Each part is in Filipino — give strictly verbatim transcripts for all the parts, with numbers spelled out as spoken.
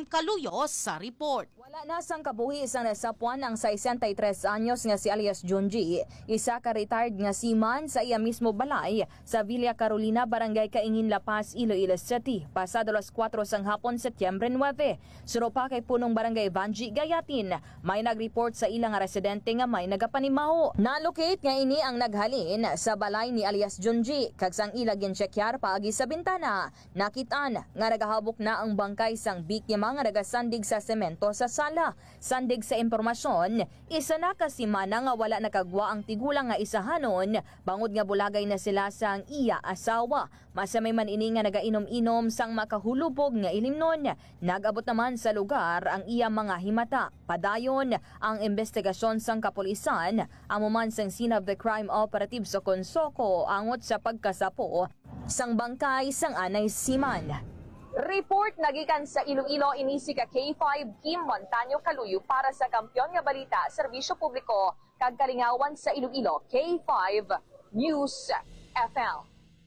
Kaluyo sa report. Wala na sang kabuhi isang nasapuan ang sesenta y tres anyos nga si alias Junji, isa ka retired nga seaman sa iya mismo balay sa Villa Carolina, Barangay Kaingin, La Paz, Iloilo City, pasado alas kwatro sang hapon, Setyembre nuwebe. Suro pa kay punong Barangay Vanji Gayatin, may nag-report sa ilang residente nga may nagapanimaho. Nalocate nga ini ang naghalin sa balay ni alias Junji, kag sang ila ginchekyar paagi sa bintana, nakitaan nga nagahabok na ang bangkay sang biktima nga nagasandig sa semento sa sala. Sandig sa impormasyon, isa na kasimana nga wala nakagwa ang tigulang nga isahanon, bangod nga bulagay na sila sang iya asawa. Masamay man ini nga nagainom-inom sang makahulubog nga ilimnon. Nagabot naman sa lugar ang iya mga himata. Padayon ang investigasyon sang kapulisan, amuman sang scene of the crime operative sa Consoko angot sa pagkasapo sang bangkay sang anay siman. Report nagikan sa Iloilo, ini si ka K five Kim Montaño Kaluyo para sa Kampiyon nga Balita, Serbisyo Publiko, kag Kalingawan sa Iloilo, K five News F M.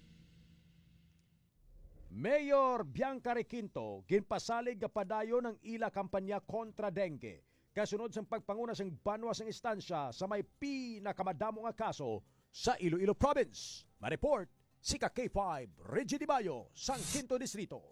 Mayor Bianca Requinto ginpasalig nga padayon ng ila kampanya kontra dengue. Kasunod sa pagpanguna sang banwa sang istansya sa may pinakamadamo nga kaso sa Iloilo Province. Ma-report si ka K five Reggie Di Bayo sang Quinto Distrito.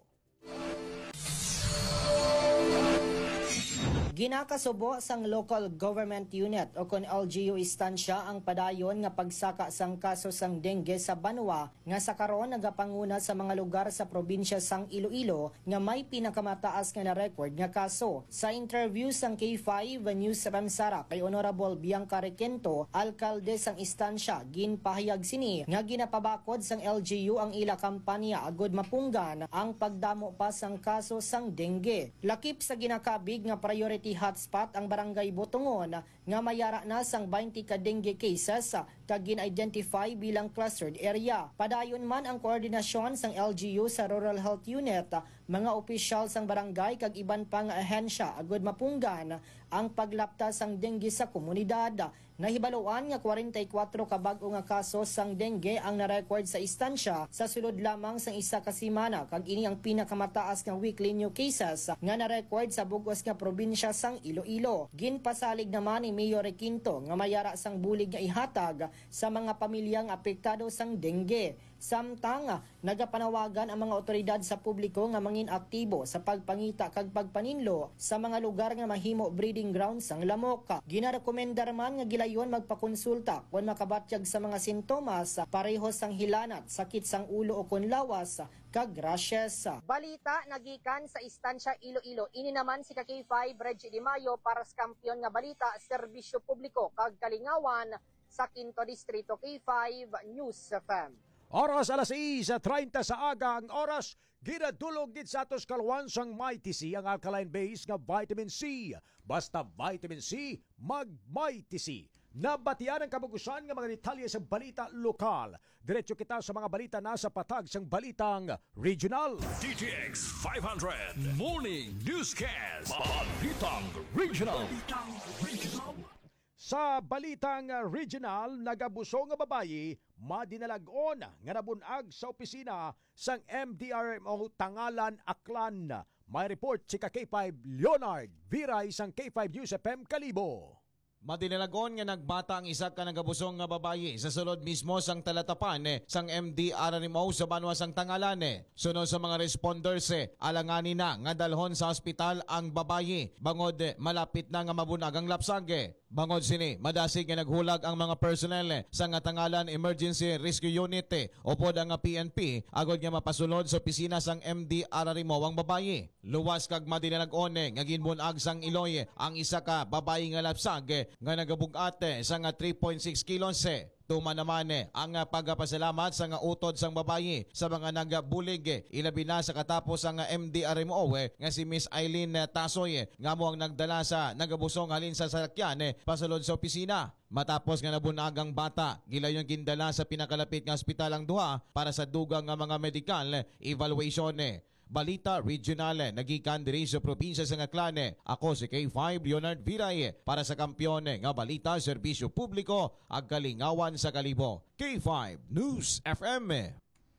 Ginakasubo sang local government unit o kon L G U istansya ang padayon nga pagsaka sang kaso sang dengue sa banwa nga sa karon nagapanguna sa mga lugar sa probinsya sang Iloilo nga may pinakamataas nga na record nga kaso. Sa interview sang K five News F M Sara kay Honorable Bianca Requinto, alkalde sang istansya, ginpahayag sini nga ginapabakod sang L G U ang ila kampanya agud mapunggan ang pagdamo pa sang kaso sang dengue. Lakip sa ginakabig nga priority hotspot ang Barangay Botongon nga mayara na sang twenty ka dengue cases kag gin-identify bilang clustered area. Padayon man ang koordinasyon sang L G U sa Rural Health Unit, mga opisyal sang barangay kag iban pang ahensya agud mapunggan ang paglapta sang dengue sa komunidad. Nahibaluan nga forty-four ka bag-o nga kaso sang dengue ang na-record sa istansya sa sulod lamang sang isa ka semana kag ini ang pinakamataas nga weekly new cases nga na-record sa bugos nga probinsya sang Iloilo. Ginpasalig naman ni Mayor Requinto nga mayara sang bulig nga ihatag sa mga pamilyang apektado sang dengue. Samtang nagapanawagan ang mga otoridad sa publiko nga mangin aktibo sa pagpangita kag pagpaninlo sa mga lugar nga mahimo breeding ground sang lamok. Ginarekomendar man nga gilayon magpakonsulta kung makabatyag sa mga sintomas pareho sang hilanat, sakit sang ulo o kon lawas kag rashes. Balita nagikan sa istansya Iloilo, ini naman si ka K five Reggie Di Mayo para sa Kampiyon nga Balita, Serbisyo Publiko kag Kalingawan sa Quinto Distrito, K five News F M. Oras alas sais treinta sa aga ang oras, ginadulog gid sa atos kalwan sang Mighty C ang alkaline base nga vitamin C. Basta vitamin C, mag Mighty C. Nabatian ang kabugusan nga mga detalye sa balita lokal. Diretso kita sa mga balita na sa patag sang balitang regional. D T X five hundred Morning Newscast. Balitang Regional. Balitang Regional. Sa balitang regional, nagabuso nga babayi, madinalagon nga nabunag sa opisina sang M D R M O Tangalan, Aklan. May report si ka K five Leonard Viray sang K five News F M Kalibo. Madinalagon nga nagbata ang isa ka nagabusong nga babayi sa sulod mismo sang talatapan eh, sang M D R M O sa banwa sang Tangalan. Eh. Sunod sa mga responders, eh, alangani na nga dalhon sa ospital ang babayi. Bangod eh, malapit na nga mabunag ang lapsag. Eh. Bangod sini, madasig nga naghulag ang mga personnel eh, sa nga Tangalan Emergency Rescue Unit eh, upod ang P N P agod nga mapasulod sa opisina sang M D R M O ang babayi. Luwas kag madinalagon eh, nga ginbunag sang Iloy eh, ang isa ka babayi nga lapsag eh, nga nagabugat sa nga three point six kilos eh. Tuma naman eh, ang pagpasalamat sa nga utod sang babayi sa mga nagabulig eh, ilabi na sa katapos ang M D R M O eh, nga si Miss Eileen Tasoy eh, nga mo ang nagdala sa nagabusong halin sa sasakyan eh, pasulod sa opisina. Matapos nga nabunag ang bata, gilayon gindala sa pinakalapit nga ospital ang duha para sa dugang nga mga medical evaluation eh. Balita Regional, nagikan diri sa probinsya sa Aklan. Ako si K five Leonard Viray para sa Kampiyon nga Balita, Serbisyo Publiko ag Kalingawan sa Kalibo. K five News F M.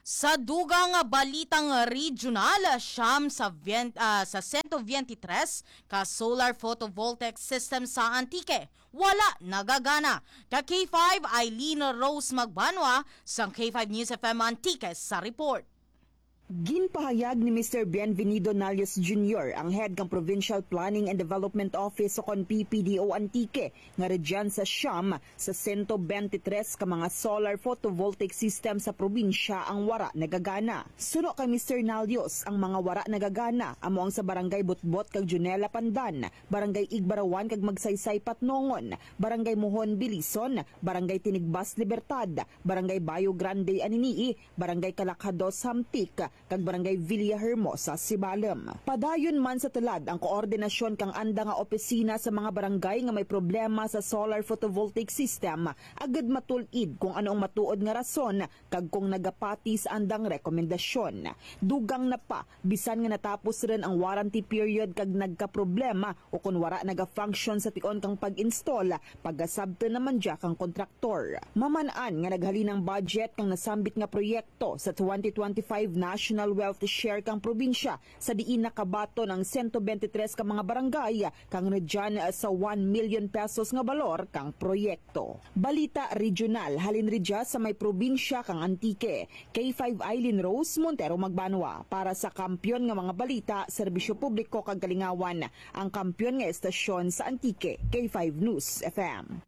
Sa dugang balitang regional, siyam sa, Vien, ah, sa one twenty-three ka solar photovoltaic system sa Antique. Wala nagagana. Ka K five Eileen Rose Magbanwa sa K five News F M Antique sa report. Ginpahayag ni Mister Bienvenido Nalios Junior ang head ng Provincial Planning and Development Office o kon P P D O Antique nga redyan sa siyam sa one twenty-three ka mga solar photovoltaic system sa probinsya ang wara nagagana. Suno kay Mister Nalios ang mga wara nagagana amo ang sa Barangay Butbot kag Junela Pandan, Barangay Igbarawan kag Magsaysay Patnongon, Barangay Mohon Bilison, Barangay Tinigbas Libertad, Barangay Bayo Grande Aninii, Barangay Kalakhados Hamtik kag Barangay Villa Hermosa, Sibalem. Padayon man sa talad ang koordinasyon kang anda nga opisina sa mga barangay nga may problema sa solar photovoltaic system, agad matulid kung ano ang matuod nga rason kag kung nagapati sa andang rekomendasyon. Dugang na pa, bisan nga natapos rin ang warranty period kag nagka-problema o kung wara naga-function sa tion kang pag-install, pagkasabto naman dya kang kontraktor. Mamanaan nga naghalinang budget kang nasambit nga proyekto sa twenty twenty-five National Wealth Share kang probinsya sa diin nakabato ng one twenty-three ka mga barangay kang redyan sa one million pesos nga balor kang proyekto. Balita regional halin ridya sa may probinsya kang Antique. K five Eileen Rose Montero Magbanwa para sa Kampyon nga mga balita, serbisyo publiko kag kalingawan. Ang kampyon nga estasyon sa Antique, K five News F M.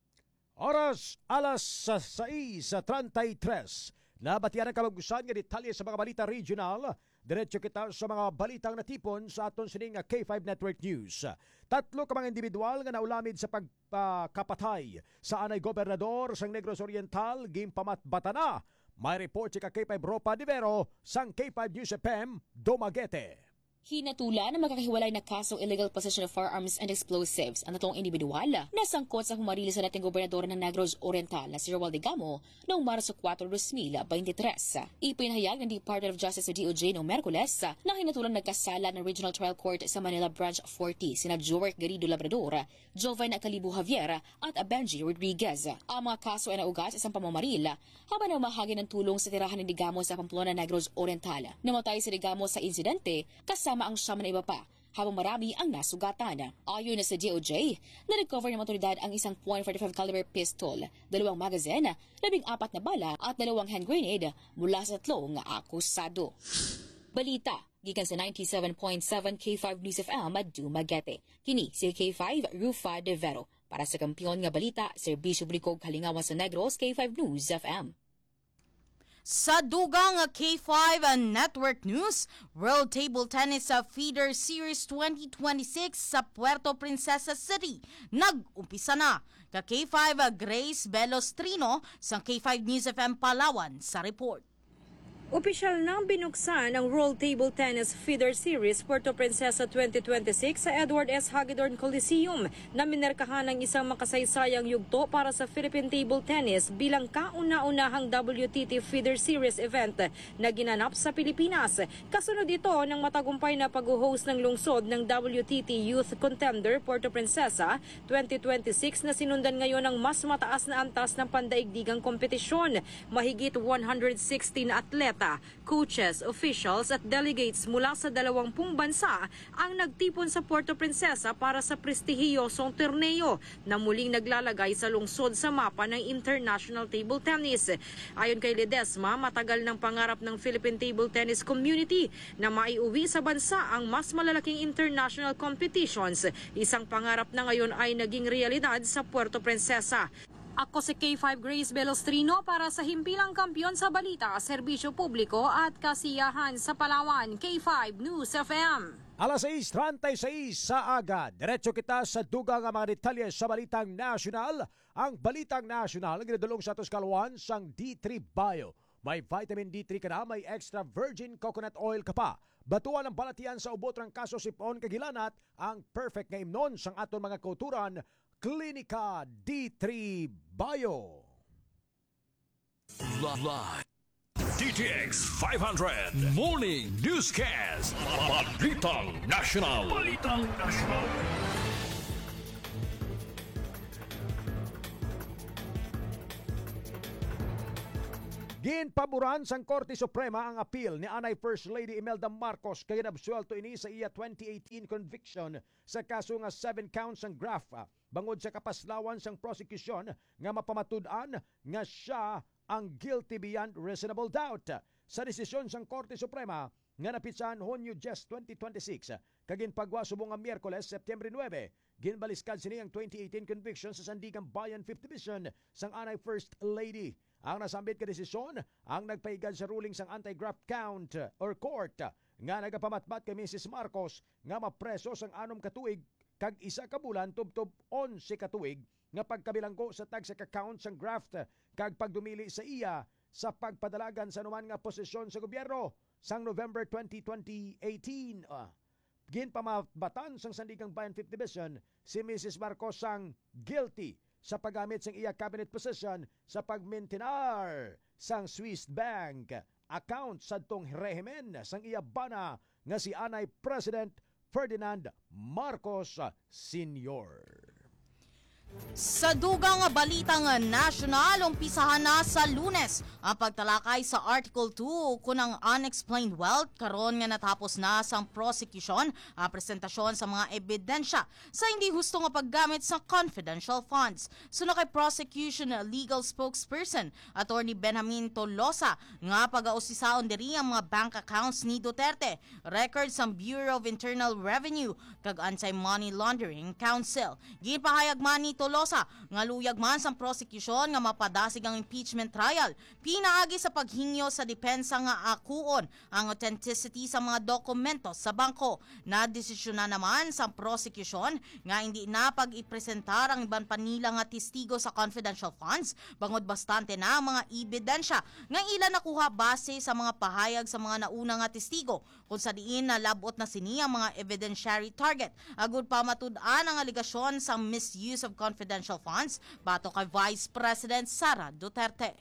Oras alas sais sa treinta-tres. Nabatian ang kabagusan nga detalye sa mga balita regional. Diretso kita sa mga balitang natipon sa aton sining K five Network News. Tatlo ka mga individual nga naulamid sa pagkapatay sa anay gobernador sang Negros Oriental gimpamatbata na. May report si K five Ropa Divero sang K five News F M Dumaguete. Hinatula na magkakahiwalay na kasong illegal possession of firearms and explosives ang tatlong individual na sangkot sa humarili sa dating gobernador ng Negros Oriental na si Romuald Digamo noong Marso four, two thousand twenty-three. Ipinahayag ng Department of Justice o D O J noong Merkules na hinatulang nagkasala ng Regional Trial Court sa Manila Branch forty sina Joeric Garrido Labrador, Joven Calibu Javier at Benji Rodriguez. Ang mga kaso ay naugat sa isang pamamaril habang namahagi ng tulong sa tirahan ni Digamo sa Pamplona, Negros Oriental. Namatay si Digamo sa insidente kasama ang siyam na iba pa, habang marami ang nasugatan. Ayon na sa D O J, na-recover ng otoridad ang isang point four five caliber pistol, dalawang magazine, labing apat na bala at dalawang hand grenade mula sa tatlong akusado. Balita, gikan sa ninety-seven point seven K five News F M at Dumaguete. Kini si K five Rufa De Vero. Para sa Kampyon nga balita, serbisyo publiko kalingawan sa Negros, K five News F M. Sa dugang K five Network News, World Table Tennis Feeder Series twenty twenty-six sa Puerto Princesa City nag-umpisa na. Ka K five Grace Belostrino sa K five News F M Palawan sa report. Opisyal nang binuksan ang World Table Tennis Feeder Series Puerto Princesa twenty twenty-six sa Edward S. Hagedorn Coliseum na minerkahan ng isang makasaysayang yugto para sa Philippine Table Tennis bilang kauna-unahang W T T Feeder Series event na ginanap sa Pilipinas. Kasunod ito ng matagumpay na pag-host ng lungsod ng W T T Youth Contender Puerto Princesa twenty twenty-six na sinundan ngayon ng mas mataas na antas ng pandaigdigang kompetisyon. Mahigit one hundred sixteen atlet, coaches, officials at delegates mula sa dalawampung bansa ang nagtipon sa Puerto Princesa para sa prestihiyosong torneo na muling naglalagay sa lungsod sa mapa ng international table tennis. Ayon kay Ledesma, matagal ng pangarap ng Philippine Table Tennis Community na maiuwi sa bansa ang mas malalaking international competitions. Isang pangarap na ngayon ay naging realidad sa Puerto Princesa. Ako si K five Grace Belostrino para sa Himpilang Kampyon sa Balita, Serbisyo Publiko at Kasiyahan sa Palawan, K five News F M. Alas sais treinta-seis sa aga. Diretso kita sa dugang ang mga detalye sa Balitang Nasyonal. Ang Balitang Nasyonal ginadulong sa atos kalwan sang D three Bio. May vitamin D three ka na, may extra virgin coconut oil ka pa. Batuan ang balatian sa ubot ng kaso sipon kagilanat ang perfect nga imnon sang aton mga kauturan. Klinika D three Bio. Live. D T X five hundred Morning Newscast. Balitang National. Balitang National. Ginpaboran sang Korte Suprema ang appeal ni Anay First Lady Imelda Marcos kay nabsuelto ini sa iya twenty eighteen conviction sa kaso nga seven counts ang graft bangod sa kapaslawan sang prosecution nga mapamatud-an nga siya ang guilty beyond reasonable doubt. Sa desisyon sang Korte Suprema nga napitsan Hunyo ten, twenty twenty-six kagin pagwa subong nga Miyerkules, September nine, ginbaliskad sini ang twenty eighteen conviction sa Sandigan Bayan fifth Division sang Anay First Lady. Ang nasambit ka desisyon ang nagpaigad sa ruling sang anti-graft count or court nga nagapamatbat kay Missus Marcos nga mapreso sang anom katuig kag isa ka bulan tubtob onse katuig nga pagkabilanggo sa tag sa ka-count sang graft kag pagdumili sa iya sa pagpadalagan sa numan nga posisyon sa gobyerno sang November twenty eighteen. Uh, ginpamabatan sang Sandigang Bayan fifth Division si Missus Marcos sang guilty sa paggamit sang iya cabinet position sa pagmaintenar sang Swiss Bank account sa tong rehimen sang iya bana nga si Anay President Ferdinand Marcos Senior Sa dugang balitang national, umpisahan na sa Lunes ang pagtalakay sa Article two kunang unexplained wealth karon nga natapos na sang prosecution ang presentasyon sa mga ebidensya sa hindi husto nga paggamit sa confidential funds. Suno kay prosecution legal spokesperson Attorney Benjamin Tolosa nga pag-ausisaon diri ang mga bank accounts ni Duterte, records sa Bureau of Internal Revenue kag Anti-Money Laundering Council. Gipahayag man ni Tolosa nga luyag man sang prosecution nga mapadasig ang impeachment trial. Pinaagi sa paghingyo sa depensa nga akuon ang authenticity sa mga dokumento sa bangko. Nadesisyon na naman sa prosecution nga hindi na pag-ipresentar ang iban pa nila nga testigo sa confidential funds bangod bastante na ang mga ebidensya nga ilan nakuha base sa mga pahayag sa mga nauna nga testigo kung sa diin na labot na sini ang mga evidentiary target. Agud pa matud-an ang aligasyon sa misuse of confidential funds bato kay Vice President Sara Duterte.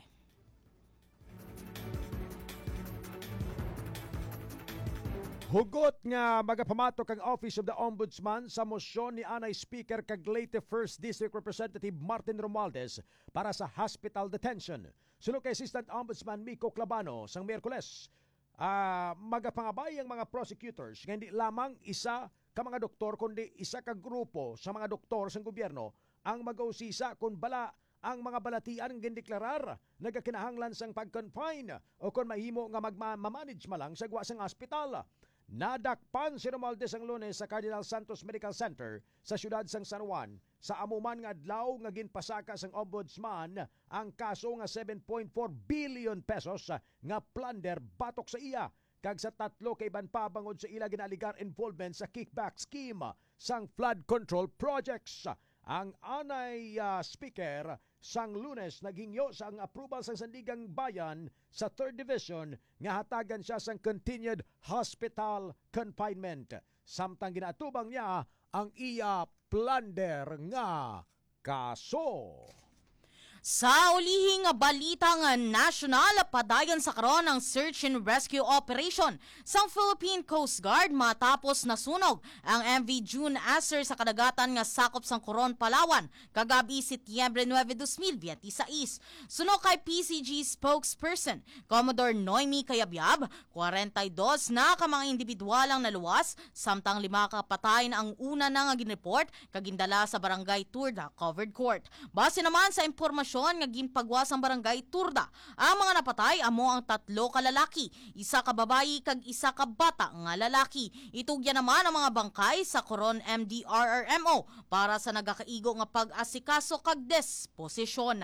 Hugot nga magapamatok ang Office of the Ombudsman sa mosyon ni Anay Speaker kag Leyte first District Representative Martin Romualdez para sa hospital detention. Sunod kay Assistant Ombudsman Miko Clabano sang Miyerkules, uh, magapangabay ang mga prosecutors nga hindi lamang isa ka mga doktor kundi isa ka grupo sa mga doktor sa gobyerno ang mag-usisa kung bala ang mga balatian ng gindeklarar nagakinahanglan sang pag-confine o kung mahimo nga magmamanage malang sa gwa sang ospital. Nadakpan si Romualdez ang Lunes sa Cardinal Santos Medical Center sa siyudad sang San Juan sa amuman nga adlaw nga ginpasaka sang ombudsman ang kaso nga seven point four billion pesos nga plunder batok sa iya kag sa tatlo kay ban pa bangod sa ila ginaligar involvement sa kickback scheme sang flood control projects. Ang Anay uh, Speaker sang Lunes naghingyo sa ang approval sa Sandigang Bayan sa third Division nga hatagan siya sang continued hospital confinement. Samtang ginatubang niya ang iya plunder nga kaso. Sa ulihing balitang national, padayon sa karon ang search and rescue operation sa Philippine Coast Guard matapos nasunog ang M V June Acer sa kadagatan nga sakop sang Coron, Palawan kagabi Setyembre nine, twenty twenty-six. Suno kay P C G spokesperson Commodore Noemi Cayabyab, forty-two na ka mga individual ang naluwas samtang lima ka patay na ang una na nga ginreport kagindala sa Barangay Turda Covered Court. Base naman sa impormasyon nga ginpagwa sa Barangay Turda, ang mga napatay amo ang tatlo ka lalaki, isa ka babayi kag isa ka bata nga lalaki. Itugya naman ang mga bangkay sa Coron M D R R M O para sa nagakaigo nga pag-asikaso kag disposisyon.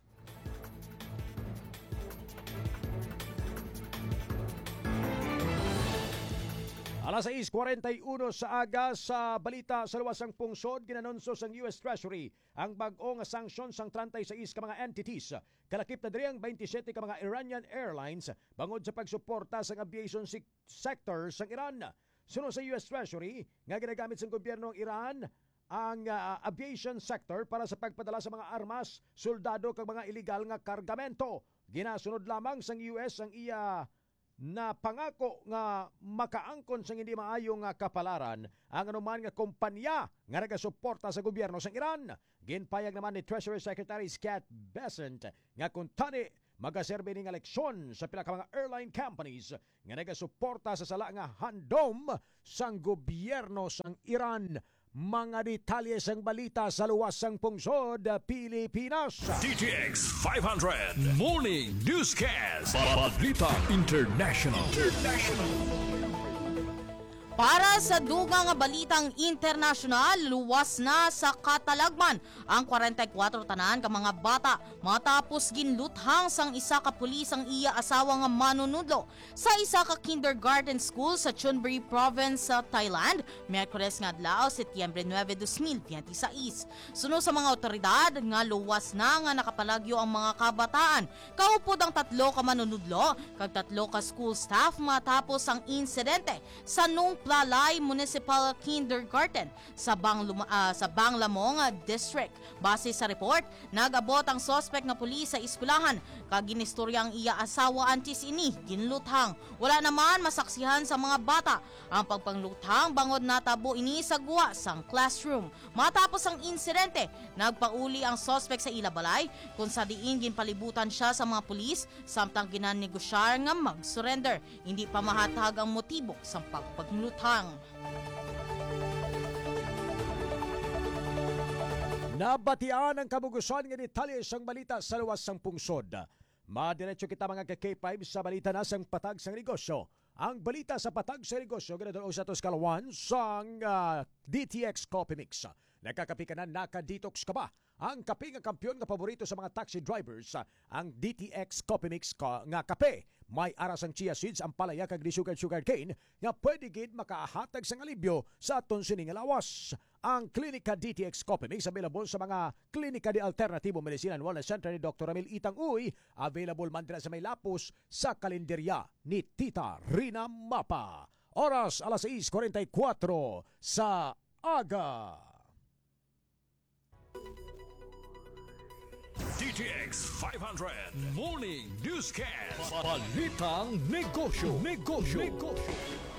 Alas sais forty-one sa aga sa balita sa luwasang pungsod, ginanunso sang U S Treasury ang bag-o nga sanksyon sang thirty-six ka mga entities. Kalakip na diri ang twenty-seven ka mga Iranian Airlines bangod sa pagsuporta sa aviation sector sang Iran. Sunod sa U S Treasury nga ginagamit sang gobyerno ng Iran ang uh, aviation sector para sa pagpadala sa mga armas, soldado kag mga illegal nga kargamento. Ginasunod lamang sang U S ang iya na pangako nga makaangkon sa hindi maayong nga kapalaran ang anuman nga kompanya nga nagasuporta sa gobyerno sa Iran. Ginpayag naman ni Treasury Secretary Scott Bessent nga kung tani magaserbe ning eleksyon sa pila ka mga airline companies nga nagasuporta sa sala nga handom sang gobyerno sang Iran. Mga detalye sang balita sa luwasang pungsod Pilipinas. D T X five hundred Morning Newscast. Balita International. International. Para sa dugang balitang internasyonal, luwas na sa katalagman ang forty-four tanan ka mga bata matapos ginluthang sang isa ka pulis ang iya asawa nga manunudlo sa isa ka kindergarten school sa Chonburi Province sa Thailand, Miyerkules nga adlaw Setyembre nine, twenty twenty-six. Suno sa mga otoridad nga luwas na nga nakapalagyo ang mga kabataan. Kaupod ang tatlo ka manunudlo kag tatlo ka school staff matapos ang insidente sa nung Lalay Municipal Kindergarten sa Banglum uh, sa Banglamong District. Base sa report, nag-abot ang suspect nga pulis sa eskwelahan kag ginistorya ang iya asawa antes ini ginluthang. Wala naman masaksihan sa mga bata. Ang pagpangluthang bangod natabo ini sa guwa sang classroom. Matapos ang insidente, nagpauli ang suspect sa ilabalay kung sa diin ginpalibutan siya sa mga pulis samtang ginannegosyar nga mag-surrender. Hindi pa mahatag ang motibo sa pagpangluthang. Nabatian ang kabugusan nga detalye sang balita sa luwas sang pungsod. Madiretso kita mga ka-K five sa balita na sang patag sang negosyo. Ang balita sa patag sa negosyo ganadto sa Tuscalawan sang uh, D T X Coffee Mix. Nakakapi ka na, naka-detox ka ba? Ang kape nga kampyon nga paborito sa mga taxi drivers, ang D T X Coffee Mix ka, nga kape. May aras ang chia seeds, ang palaya kag sugar sugar cane nga pwede gid makaahatag sang alibyo sa aton sining lawas. Ang Klinika D T X Coffee Mix available sa mga Klinika de Alternativo Medicine and Wellness Center ni Doctor Ramil Itang Uy. Available man dira sa may lapos sa kalenderya ni Tita Rina Mapa. Oras alas six forty-four sa aga. D T X five hundred Morning Newscast. Balitang Negosyo. Negosyo. Negosyo.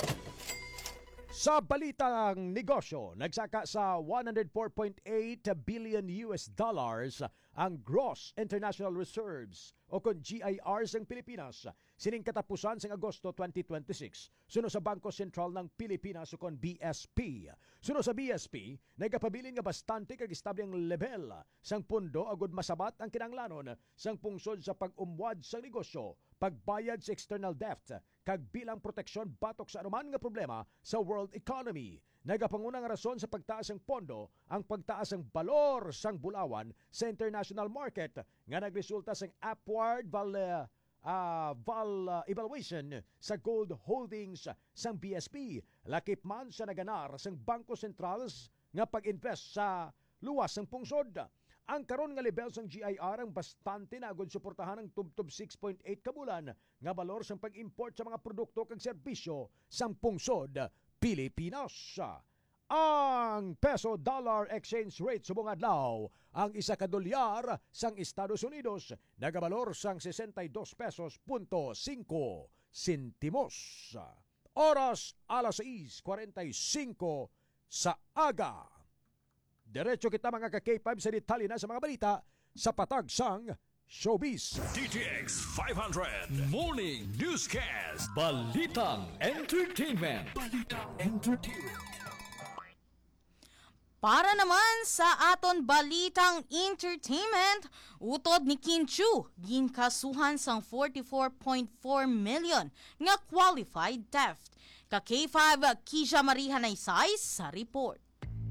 Sa balitang negosyo, nagsaka sa one hundred four point eight billion U S dollars ang gross international reserves o kung G I Rs ng Pilipinas sining katapusan sa Agosto twenty twenty-six. Suno sa Bangko Sentral ng Pilipinas o kung B S P. Suno sa B S P, nagapabilin nga bastante kag estable ang level sang pundo agud masabat ang kinahanglanon sang pungsod sa pag-umwad sa negosyo, pagbayad sa external debt kag bilang proteksyon batok sa anuman nga problema sa world economy. Nagapangunang rason sa pagtaas ng pondo ang pagtaas ng balor sang bulawan sa international market nga nagresulta sa upward val, uh, val uh, evaluation sa gold holdings sang B S P. Lakip man sa naganar sang Bangko Sentral nga pag-invest sa luwas ng pungsod. Ang karon nga level sang G I R ang bastante na agud suportahan ng tubtob six point eight ka bulan nga balor sang pag-import sa mga produkto kag serbisyo sang pungsod Pilipinas. Ang peso-dollar exchange rate subong adlaw, ang isa ka dolyar sang Estados Unidos nagabalor sang sesentay dos pesos punto cinco sentimos. Oras alas six forty-five sa aga. Diretso kita mga ka-K five sa detalye na sa mga balita sa patag sang showbiz. D T X five hundred Morning Newscast. Balitang Entertainment. Balitang Entertainment. Para naman sa aton balitang entertainment, utod ni Kim Chiu, ginkasuhan sang forty-four point four million nga qualified theft. Ka K five, Kisha Marie Hanaysay sa report.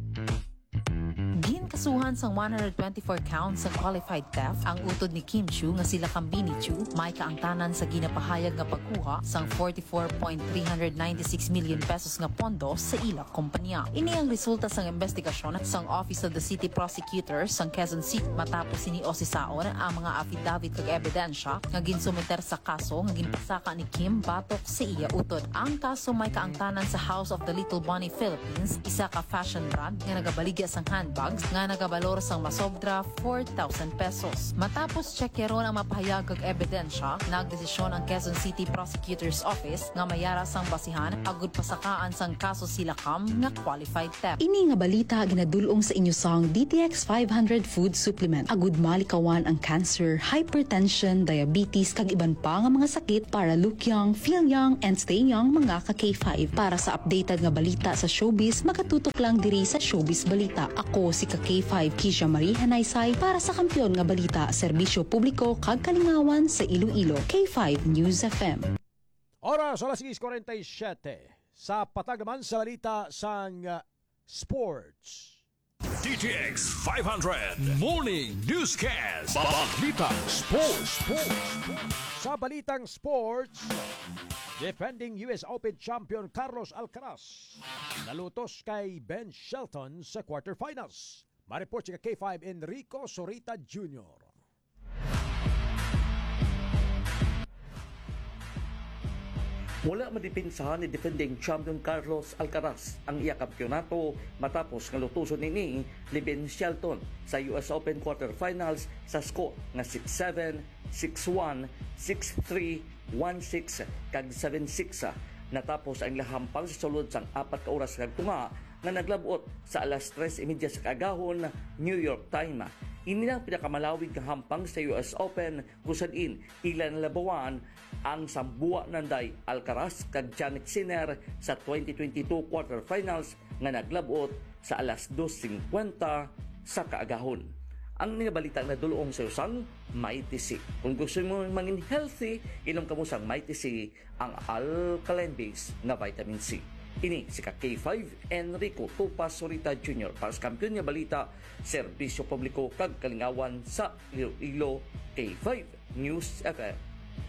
Kasuhan sang one hundred twenty-four counts sa qualified theft ang utod ni Kim Chiu nga sila kambi ni Chiu may kaangtanan sa ginapahayag nga pagkuha sang forty-four point three nine six million pesos nga pondo sa ila kompanya. Ini ang resulta sang investigasyon sang Office of the City Prosecutor sang Quezon City matapos ini osisaon ang mga affidavit kag ebidensya nga ginsumiter sa kaso nga ginpasaka ni Kim batok sa iya utod. Ang kaso may kaangtanan sa House of the Little Bunny Philippines, isa ka fashion brand nga nagabaligya sang handbags nga nagabalor sang masobra four thousand pesos. Matapos tsekyeron ang mapahayag kag ebidensya, nagdesisyon ang Quezon City Prosecutor's Office nga mayara sang basihan agud pasakaan sang kaso sila kam nga qualified theft. Ini nga balita ginadulong sa inyo sang D T X five hundred food supplement. Agud malikawan ang cancer, hypertension, diabetes kag iban pa nga mga sakit para look young, feel young, and stay young mga ka K five. Para sa updated nga balita sa showbiz, makatutok lang diri sa Showbiz Balita. Ako si ka K five Kisha Marie Hanaysay para sa Kampiyon nga Balita, serbisyo publiko kag kalingawan sa Iloilo. K five News F M. Oras alas six forty-seven. Sa patag naman sa balita sang uh, sports. D T X five hundred Morning Newscast. Balitang Sports. Sa balitang sports, defending U S Open champion Carlos Alcaraz nalutos kay Ben Shelton sa quarterfinals. Mareport si K five Enrico Sorita Junior Wala madipinsahan ni defending champion Carlos Alcaraz ang iya kampyonato matapos nga lutuson nini ni Ben Shelton sa U S Open quarterfinals sa score nga six seven, six one, six three, one six kag seven six. Natapos ang lahampang sa sulod sang apat ka oras kag tunga nga naglabot sa alas tres thirty sa kaagahon New York time. Ini ang pinakamalawig nga hampang sa U S Open kung saan ilan labawan ang sambuwa nanday Alcaraz kag Jannik Sinner sa twenty twenty-two quarterfinals nga naglabot sa alas two fifty sa kaagahon. Ang ninabalita na dulong sa usang Mighty C. Kung gusto mo mangin healthy, inom ka mo sang Mighty C, ang alkaline base na vitamin C. Ini si K five Enrico Tupas Sorita Junior para sa Kampiyon nga Balita, serbisyo publiko kag kalingawan sa Iloilo. K five News F M.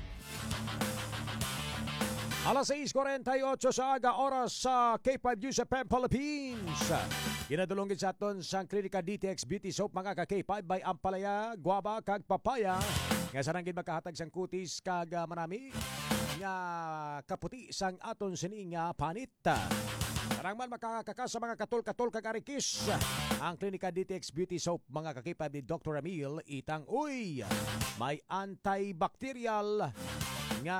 Alas six forty-eight sa aga oras sa K five News F M Philippines. Ginadulongin sa aton sang Klinika D T X Beauty Soap mga ka K five by Ampalaya, Guava kag Papaya. Nga sarang gid makahatag sang kutis kag uh, manami nga kaputi sang aton sining nga panit. Sarang man makakakas sa mga katol-katol kag arikis. Ang Klinika D T X Beauty Soap mga ka K five ni Doctor Emil Itang Uy. May antibacterial nga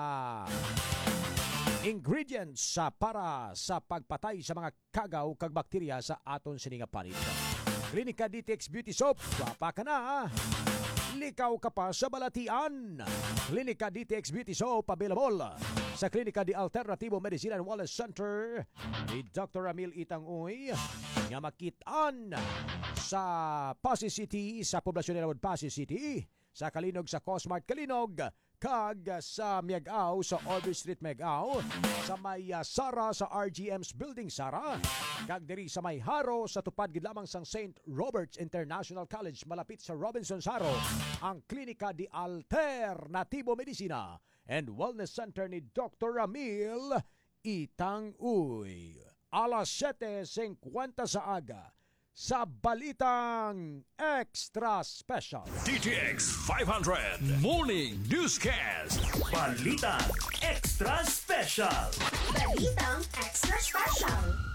ingredients sa para sa pagpatay sa mga kagaw kag bakterya sa aton sining nga panit. Klinika D T X Beauty Soap, wapa ka na. Likaw ka pa sa balatian. Klinika D T X Beauty Soap available sa Klinika di Alternativo Medicine and Wellness Center ni Doctor Emil Itang Uy nga makitaan sa Pasig City, sa poblasyon ni Rawad Pasig City, sa Kalinog sa Cosmart Kalinog, kag sa Miagao sa Orbe Street Miagao, sa may uh, Sara sa R G M's Building Sara, kag diri sa may Haro sa tupad gid lamang sang Saint Robert's International College malapit sa Robinson Haro, ang Klinika di Alternativo Medicina and Wellness Center ni Doctor Emil Itang Uy. Alas seven fifty sa aga sa Balitang Extra Special. D T X five hundred Morning Newscast. Balitang Extra Special. Balitang Extra Special.